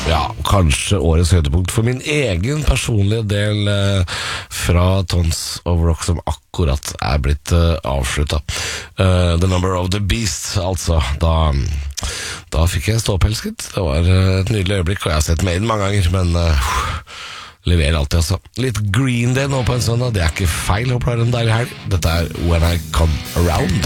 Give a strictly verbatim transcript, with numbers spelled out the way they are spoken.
Ja, kanskje årets høydepunkt for min egen personlige del eh, fra Tons of Rock, som akkurat er blitt eh, avsluttet. Uh, The Number of the Beast, altså. Da, da fikk jeg ståpels, gitt. Det var eh, et nydelig øyeblikk, og jeg har sett Maiden mange ganger, men uh, leverer alltid, altså. Litt Green Day nå på en søndag, det er ikke feil. Håper det er en deilig helg. Dette er When I Come Around.